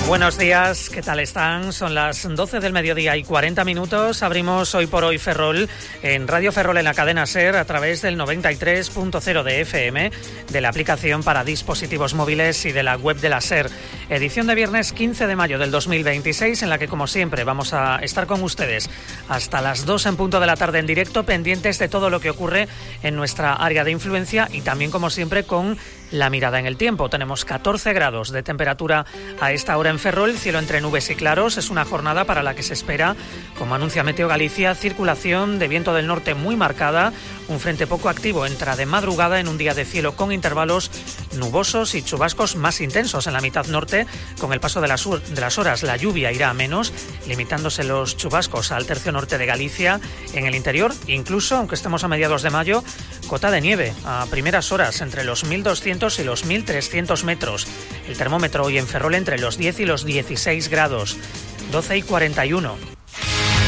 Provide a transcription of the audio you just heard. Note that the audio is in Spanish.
Buenos días, ¿qué tal están? Son las 12 del mediodía y 40 minutos. Abrimos Hoy por Hoy Ferrol en Radio Ferrol en la cadena SER a través del 93.0 de FM, de la aplicación para dispositivos móviles y de la web de la SER. Edición de viernes 15 de mayo del 2026, en la que, como siempre, vamos a estar con ustedes hasta las 2 en punto de la tarde en directo, pendientes de todo lo que ocurre en nuestra área de influencia y también, como siempre, con la mirada en el tiempo. Tenemos 14 grados de temperatura a esta hora en Ferrol, cielo entre nubes y claros. Es una jornada para la que se espera, como anuncia Meteo Galicia, circulación de viento del norte muy marcada. Un frente poco activo entra de madrugada en un día de cielo con intervalos nubosos y chubascos más intensos en la mitad norte. Con el paso de las horas, la lluvia irá a menos, limitándose los chubascos al tercio norte de Galicia. En el interior, incluso, aunque estemos a mediados de mayo, cota de nieve a primeras horas entre los 1.200 y los 1.300 metros. El termómetro hoy en Ferrol entre los 10 y los 16 grados. 12 y 41.